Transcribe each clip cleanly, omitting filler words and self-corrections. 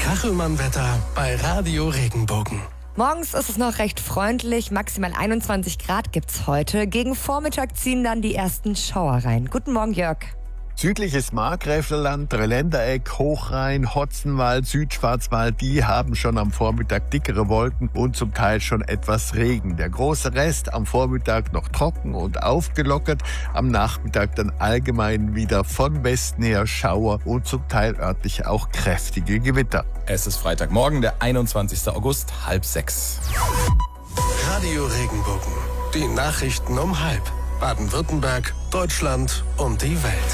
Kachelmann-Wetter bei Radio Regenbogen. Morgens ist es noch recht freundlich, maximal 21 Grad gibt's heute. Gegen Vormittag ziehen dann die ersten Schauer rein. Guten Morgen, Jörg. Südliches Markgräflerland, Dreiländereck, Hochrhein, Hotzenwald, Südschwarzwald, die haben schon am Vormittag dickere Wolken und zum Teil schon etwas Regen. Der große Rest am Vormittag noch trocken und aufgelockert, am Nachmittag dann allgemein wieder von Westen her Schauer und zum Teil örtlich auch kräftige Gewitter. Es ist Freitagmorgen, der 21. August, 5:30. Radio Regenbogen. Die Nachrichten um 5. Baden-Württemberg, Deutschland und die Welt.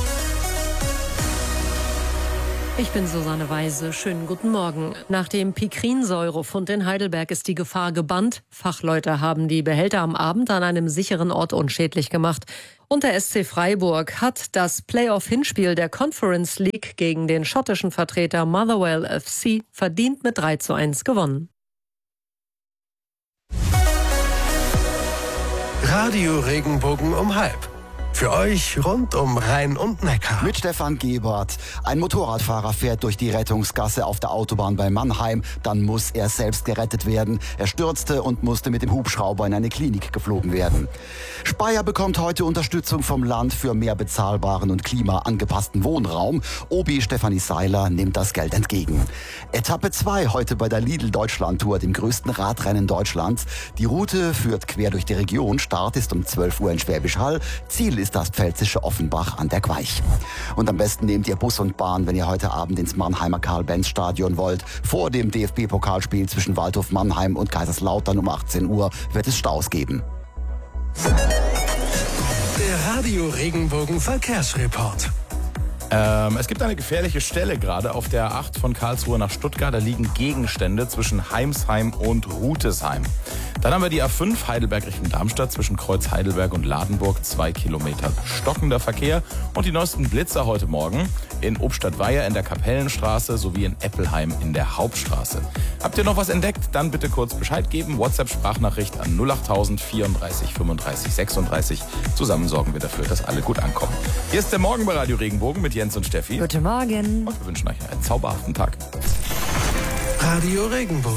Ich bin Susanne Weise. Schönen guten Morgen. Nach dem Pikrinsäurefund in Heidelberg ist die Gefahr gebannt. Fachleute haben die Behälter am Abend an einem sicheren Ort unschädlich gemacht. Und der SC Freiburg hat das Playoff-Hinspiel der Conference League gegen den schottischen Vertreter Motherwell FC verdient mit 3:1 gewonnen. Radio Regenbogen um 5. Für euch rund um Rhein und Neckar. Mit Stefan Gebert. Ein Motorradfahrer fährt durch die Rettungsgasse auf der Autobahn bei Mannheim. Dann muss er selbst gerettet werden. Er stürzte und musste mit dem Hubschrauber in eine Klinik geflogen werden. Speyer bekommt heute Unterstützung vom Land für mehr bezahlbaren und klimaangepassten Wohnraum. Obi Stefanie Seiler nimmt das Geld entgegen. Etappe 2 heute bei der Lidl-Deutschland-Tour, dem größten Radrennen Deutschlands. Die Route führt quer durch die Region. Start ist um 12 Uhr in Schwäbisch Hall. Ziel ist das pfälzische Offenbach an der Queich. Und am besten nehmt ihr Bus und Bahn, wenn ihr heute Abend ins Mannheimer Karl-Benz-Stadion wollt. Vor dem DFB-Pokalspiel zwischen Waldhof Mannheim und Kaiserslautern um 18 Uhr wird es Staus geben. Der Radio Regenbogen Verkehrsreport. Es gibt eine gefährliche Stelle gerade auf der A8 von Karlsruhe nach Stuttgart. Da liegen Gegenstände zwischen Heimsheim und Rutesheim. Dann haben wir die A5 Heidelberg Richtung Darmstadt zwischen Kreuz Heidelberg und Ladenburg. 2 Kilometer stockender Verkehr. Und die neuesten Blitzer heute Morgen in Obstadtweier in der Kapellenstraße sowie in Eppelheim in der Hauptstraße. Habt ihr noch was entdeckt? Dann bitte kurz Bescheid geben. WhatsApp-Sprachnachricht an 08000 34 35 36. Zusammen sorgen wir dafür, dass alle gut ankommen. Hier ist der Morgen bei Radio Regenbogen mit Jens und Steffi. Guten Morgen. Und wir wünschen euch einen zauberhaften Tag. Radio Regenbogen.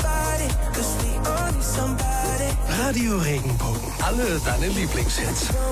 Radio Regenbogen. Alle deine Lieblingshits.